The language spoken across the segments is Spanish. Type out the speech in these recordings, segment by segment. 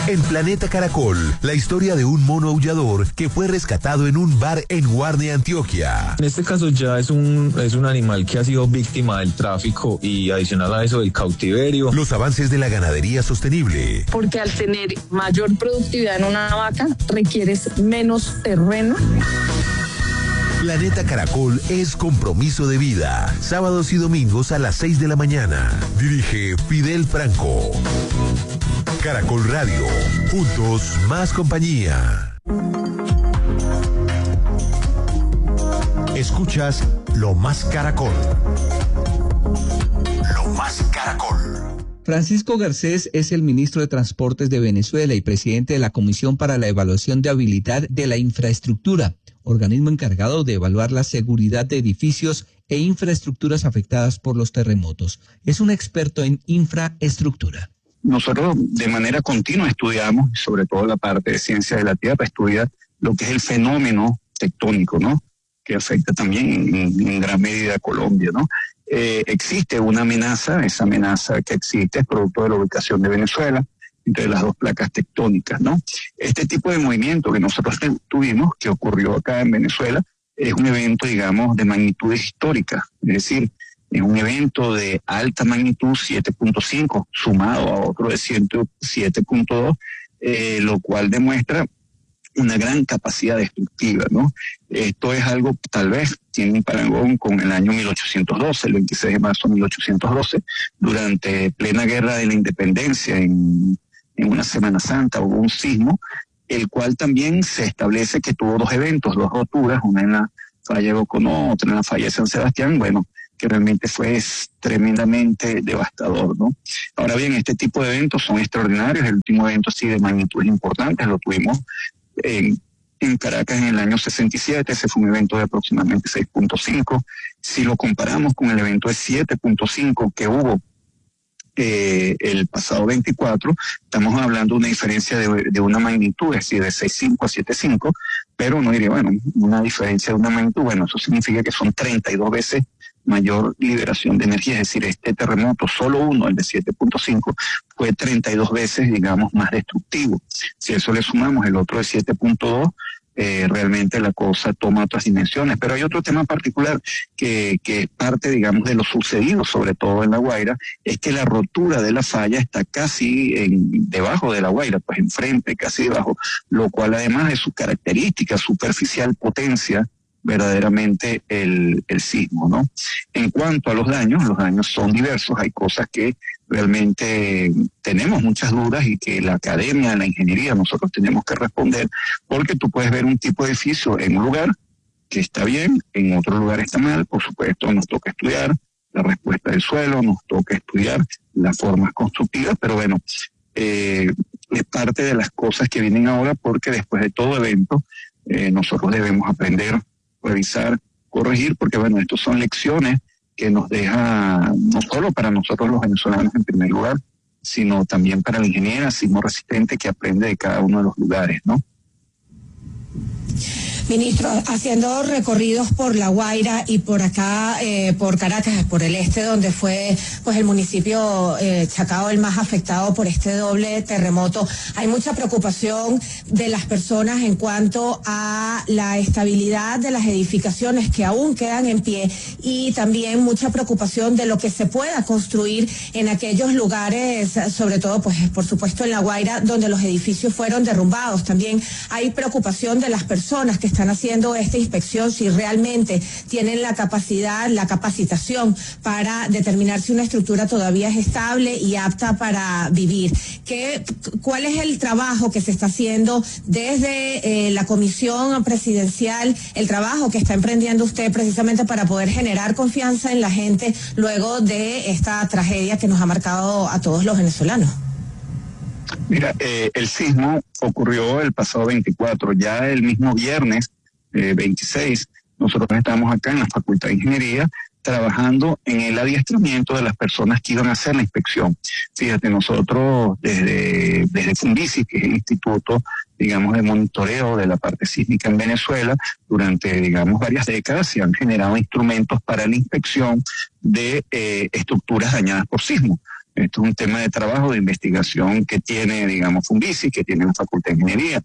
En Planeta Caracol, la historia de un mono aullador que fue rescatado en un bar en Guarne, Antioquia. En este caso ya es un animal que ha sido víctima del tráfico y adicional a eso del cautiverio. Los avances de la ganadería sostenible. Porque al tener mayor productividad en una vaca, requieres menos terreno. Planeta Caracol es compromiso de vida. Sábados y domingos a las 6 de la mañana. Dirige Fidel Franco. Caracol Radio. Juntos, más compañía. Escuchas Lo Más Caracol. Lo Más Caracol. Francisco Garcés es el ministro de Transportes de Venezuela y presidente de la Comisión para la Evaluación de Habilidad de la Infraestructura, organismo encargado de evaluar la seguridad de edificios e infraestructuras afectadas por los terremotos. Es un experto en infraestructura. Nosotros de manera continua estudiamos, sobre todo la parte de ciencia de la Tierra, estudia lo que es el fenómeno tectónico, ¿no? Que afecta también en gran medida a Colombia, ¿no? Existe una amenaza, esa amenaza que existe es producto de la ubicación de Venezuela, entre las dos placas tectónicas, ¿no? Este tipo de movimiento que nosotros tuvimos, que ocurrió acá en Venezuela, es un evento, digamos, de magnitud histórica, es decir, es un evento de alta magnitud 7.5 sumado a otro de 7.2, lo cual demuestra una gran capacidad destructiva, ¿no? Esto es algo, tal vez, tiene un parangón con el año 1812, el 26 de marzo de 1812, durante plena guerra de la independencia, en una Semana Santa hubo un sismo, el cual también se establece que tuvo dos eventos, dos roturas, una en la falla de Boconó, otra en la falla de San Sebastián, bueno, que realmente fue tremendamente devastador, ¿no? Ahora bien, este tipo de eventos son extraordinarios. El último evento sí de magnitudes importantes lo tuvimos en Caracas en el año 67, ese fue un evento de aproximadamente 6.5. Si lo comparamos con el evento de 7.5 que hubo el pasado 24, estamos hablando de una diferencia de una magnitud, es decir, de 6.5 a 7.5, pero uno diría, bueno, una diferencia de una magnitud, bueno, eso significa que son 32 veces mayor liberación de energía, es decir, este terremoto, solo uno, el de 7.5, fue 32 veces, digamos, más destructivo. Si a eso le sumamos el otro de 7.2, realmente la cosa toma otras dimensiones. Pero hay otro tema particular que es parte, digamos, de lo sucedido, sobre todo en La Guaira, es que la rotura de la falla está casi debajo de La Guaira, pues enfrente, casi debajo, lo cual además de su característica superficial potencia verdaderamente el sismo, ¿no? En cuanto a los daños son diversos, hay cosas que realmente tenemos muchas dudas y que la academia, la ingeniería, nosotros tenemos que responder, porque tú puedes ver un tipo de edificio en un lugar que está bien, en otro lugar está mal, por supuesto nos toca estudiar la respuesta del suelo, nos toca estudiar las formas constructivas, pero bueno, es parte de las cosas que vienen ahora, porque después de todo evento nosotros debemos aprender, revisar, corregir, porque bueno, estos son lecciones que nos deja, no solo para nosotros los venezolanos en primer lugar, sino también para la ingeniera sismo resistente que aprende de cada uno de los lugares, ¿no? Ministro, haciendo recorridos por La Guaira y por acá, por Caracas, por el este, donde fue pues el municipio Chacao el más afectado por este doble terremoto, hay mucha preocupación de las personas en cuanto a la estabilidad de las edificaciones que aún quedan en pie, y también mucha preocupación de lo que se pueda construir en aquellos lugares, sobre todo pues por supuesto en La Guaira, donde los edificios fueron derrumbados. También hay preocupación de las personas que están haciendo esta inspección, si realmente tienen la capacidad, la capacitación para determinar si una estructura todavía es estable y apta para vivir. ¿Cuál es el trabajo que se está haciendo desde la comisión presidencial, el trabajo que está emprendiendo usted precisamente para poder generar confianza en la gente luego de esta tragedia que nos ha marcado a todos los venezolanos? Mira, el sismo ocurrió el pasado 24, ya el mismo viernes 26, nosotros estamos acá en la Facultad de Ingeniería trabajando en el adiestramiento de las personas que iban a hacer la inspección. Fíjate, nosotros desde Fundisi, que es el instituto, digamos, de monitoreo de la parte sísmica en Venezuela, durante, digamos, varias décadas se han generado instrumentos para la inspección de estructuras dañadas por sismo. Esto es un tema de trabajo, de investigación que tiene, digamos, Fundisi, que tiene la Facultad de Ingeniería,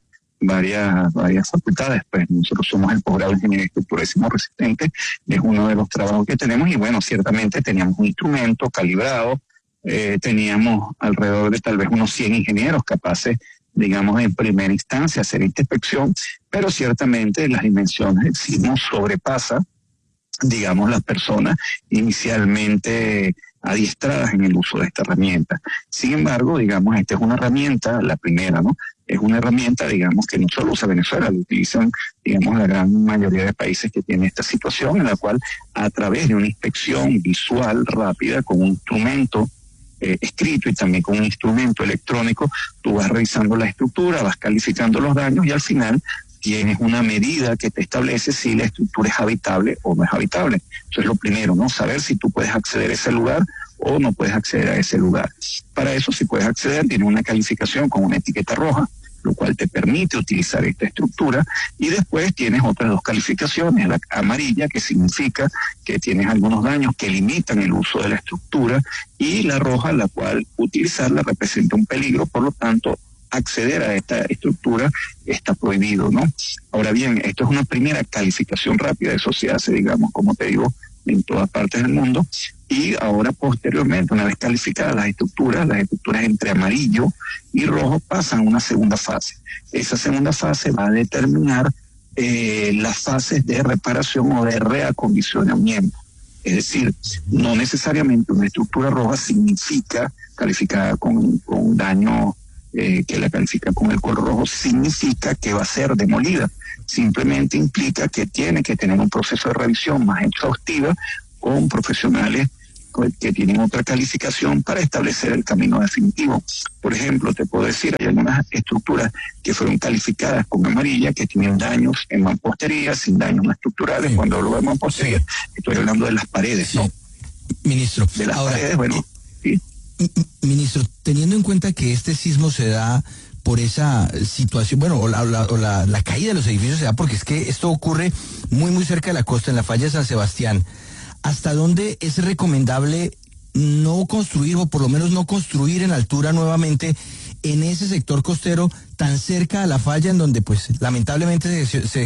varias facultades. Pues nosotros somos el posgrado de Ingeniería de Estructura de Sismos Resistentes, es uno de los trabajos que tenemos, y bueno, ciertamente teníamos un instrumento calibrado, teníamos alrededor de tal vez unos 100 ingenieros capaces, digamos, en primera instancia hacer esta inspección, pero ciertamente las dimensiones del sismo sobrepasa, digamos, las personas inicialmente adiestradas en el uso de esta herramienta. Sin embargo, digamos, esta es una herramienta, la primera, ¿no? Es una herramienta, digamos, que no solo usa Venezuela, lo utilizan, digamos, la gran mayoría de países que tienen esta situación, en la cual a través de una inspección visual rápida con un instrumento escrito y también con un instrumento electrónico, tú vas revisando la estructura, vas calificando los daños y al final tienes una medida que te establece si la estructura es habitable o no es habitable. Eso es lo primero, ¿no? Saber si tú puedes acceder a ese lugar o no puedes acceder a ese lugar. Para eso, si puedes acceder, tienes una calificación con una etiqueta roja, lo cual te permite utilizar esta estructura, y después tienes otras dos calificaciones, la amarilla, que significa que tienes algunos daños que limitan el uso de la estructura, y la roja, la cual utilizarla representa un peligro, por lo tanto acceder a esta estructura está prohibido, ¿no? Ahora bien, esto es una primera calificación rápida, eso se hace, digamos, como te digo, en todas partes del mundo, y ahora posteriormente, una vez calificadas las estructuras entre amarillo y rojo pasan a una segunda fase. Esa segunda fase va a determinar las fases de reparación o de reacondicionamiento. Es decir, no necesariamente una estructura roja significa calificada con daño, que la califica con el color rojo, significa que va a ser demolida. Simplemente implica que tiene que tener un proceso de revisión más exhaustiva con profesionales que tienen otra calificación para establecer el camino definitivo. Por ejemplo, te puedo decir, hay algunas estructuras que fueron calificadas con amarilla que tienen daños en mampostería, sin daños no estructurales. Cuando hablo de mampostería, estoy hablando de las paredes, ¿no? Ministro, de las paredes, bueno, sí. Ministro, teniendo en cuenta que este sismo se da por esa situación, bueno, o la caída de los edificios se da porque es que esto ocurre muy cerca de la costa, en la falla de San Sebastián. ¿Hasta dónde es recomendable no construir, o por lo menos no construir en altura nuevamente en ese sector costero tan cerca a la falla en donde pues lamentablemente se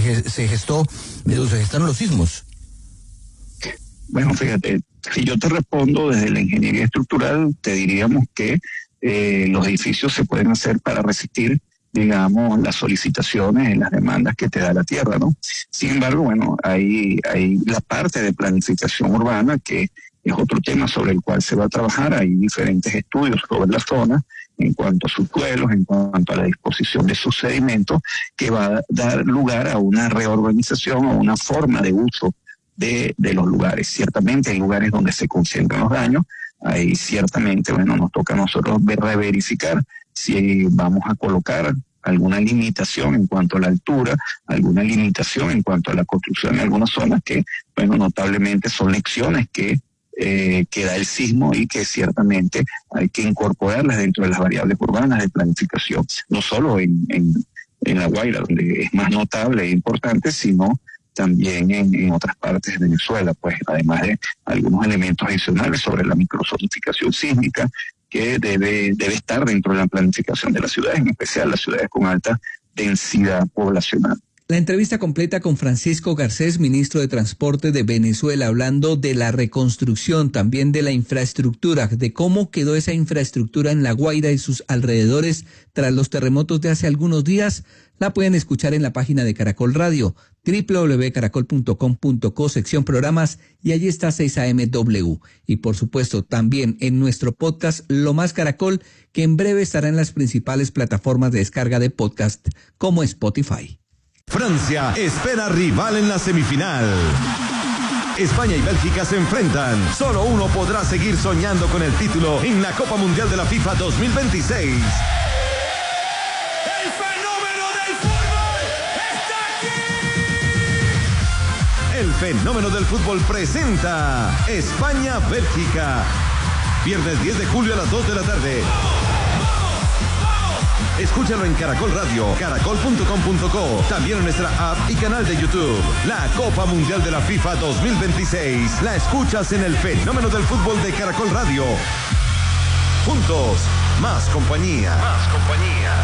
gestaron los sismos? Bueno, fíjate, si yo te respondo desde la ingeniería estructural, te diríamos que los edificios se pueden hacer para resistir, digamos, las solicitaciones, las demandas que te da la tierra, ¿no? Sin embargo, bueno, hay la parte de planificación urbana, que es otro tema sobre el cual se va a trabajar. Hay diferentes estudios sobre la zona en cuanto a sus suelos, en cuanto a la disposición de sus sedimentos, que va a dar lugar a una reorganización o una forma de uso de los lugares. Ciertamente hay lugares donde se concentran los daños, ahí ciertamente, bueno, nos toca a nosotros reverificar si vamos a colocar alguna limitación en cuanto a la altura, alguna limitación en cuanto a la construcción en algunas zonas que, bueno, notablemente son lecciones que da el sismo y que ciertamente hay que incorporarlas dentro de las variables urbanas de planificación, no solo en La Guaira, donde es más notable e importante, sino también en otras partes de Venezuela, pues además de algunos elementos adicionales sobre la microzonificación sísmica que debe estar dentro de la planificación de las ciudades, en especial las ciudades con alta densidad poblacional. La entrevista completa con Francisco Garcés, ministro de Transporte de Venezuela, hablando de la reconstrucción, también de la infraestructura, de cómo quedó esa infraestructura en La Guaira y sus alrededores tras los terremotos de hace algunos días. La pueden escuchar en la página de Caracol Radio, www.caracol.com.co, sección programas, y allí está 6AMW. Y por supuesto también en nuestro podcast Lo Más Caracol, que en breve estará en las principales plataformas de descarga de podcast como Spotify. Francia espera rival en la semifinal. España y Bélgica se enfrentan. Solo uno podrá seguir soñando con el título en la Copa Mundial de la FIFA 2026. ¡El fenómeno del fútbol está aquí! El fenómeno del fútbol presenta España-Bélgica. Viernes 10 de julio a las 2 de la tarde. Escúchalo en Caracol Radio, caracol.com.co, también en nuestra app y canal de YouTube. La Copa Mundial de la FIFA 2026. La escuchas en el fenómeno del fútbol de Caracol Radio. Juntos, más compañía. Más compañía.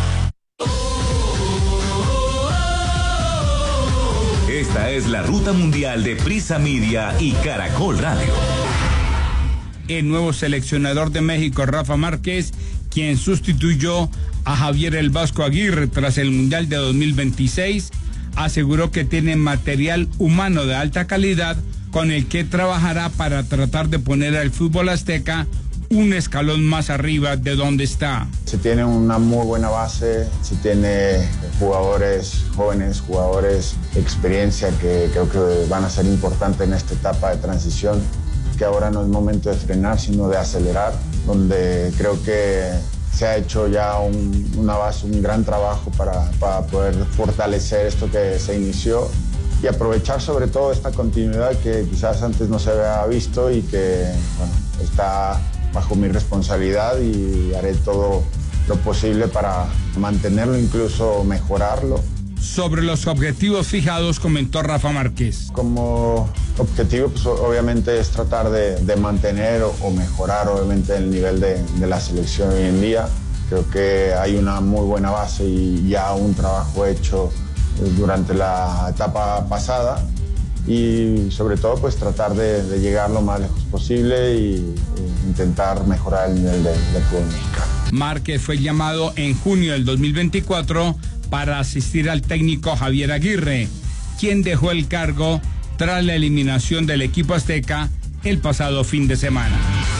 Esta es la ruta mundial de Prisa Media y Caracol Radio. El nuevo seleccionador de México, Rafa Márquez, quien sustituyó a Javier El Vasco Aguirre tras el Mundial de 2026, aseguró que tiene material humano de alta calidad con el que trabajará para tratar de poner al fútbol azteca un escalón más arriba de donde está. Se tiene una muy buena base, se tiene jugadores jóvenes, jugadores de experiencia que creo que van a ser importantes en esta etapa de transición, que ahora no es momento de frenar, sino de acelerar, donde creo que se ha hecho ya una base, un gran trabajo para poder fortalecer esto que se inició y aprovechar sobre todo esta continuidad que quizás antes no se había visto y que bueno, está bajo mi responsabilidad y haré todo lo posible para mantenerlo, incluso mejorarlo. Sobre los objetivos fijados, comentó Rafa Márquez. Como objetivo, pues obviamente es tratar de mantener o mejorar obviamente el nivel de la selección hoy en día. Creo que hay una muy buena base y ya un trabajo hecho durante la etapa pasada y sobre todo pues tratar de llegar lo más lejos posible y intentar mejorar el nivel de fútbol mexicano. Márquez fue llamado en junio del 2024 para asistir al técnico Javier Aguirre, quien dejó el cargo tras la eliminación del equipo azteca el pasado fin de semana.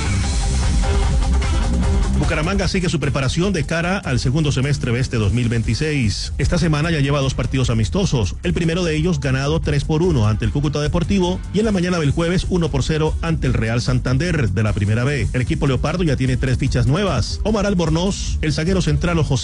Bucaramanga sigue su preparación de cara al segundo semestre de este 2026. Esta semana ya lleva 2 partidos amistosos. El primero de ellos ganado 3-1 ante el Cúcuta Deportivo y en la mañana del jueves 1-0 ante el Real Santander de la Primera B. El equipo leopardo ya tiene 3 fichas nuevas. Omar Albornoz, el zaguero central José